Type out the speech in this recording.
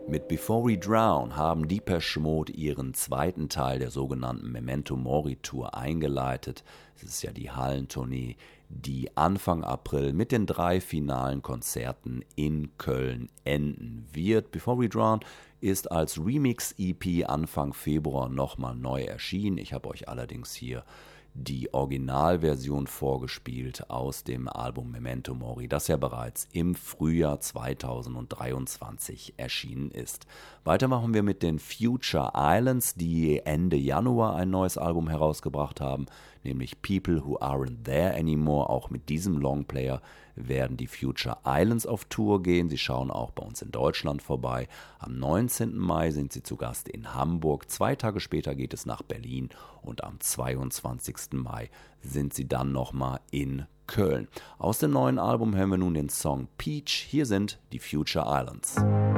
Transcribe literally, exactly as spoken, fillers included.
Mit Before We Drown haben Depeche Mode ihren zweiten Teil der sogenannten Memento Mori Tour eingeleitet. Es ist ja die Hallentournee, die Anfang April mit den drei finalen Konzerten in Köln enden wird. Before We Drown ist als Remix-E P Anfang Februar nochmal neu erschienen. Ich habe euch allerdings hier die Originalversion vorgespielt aus dem Album Memento Mori, das ja bereits im Frühjahr zweitausenddreiundzwanzig erschienen ist. Weiter machen wir mit den Future Islands, die Ende Januar ein neues Album herausgebracht haben, nämlich People Who Aren't There Anymore. Auch mit diesem Longplayer werden die Future Islands auf Tour gehen. Sie schauen auch bei uns in Deutschland vorbei. Am neunzehnten Mai sind sie zu Gast in Hamburg. Zwei Tage später geht es nach Berlin und am zweiundzwanzigsten Mai sind sie dann nochmal in Köln. Aus dem neuen Album hören wir nun den Song Peach. Hier sind die Future Islands.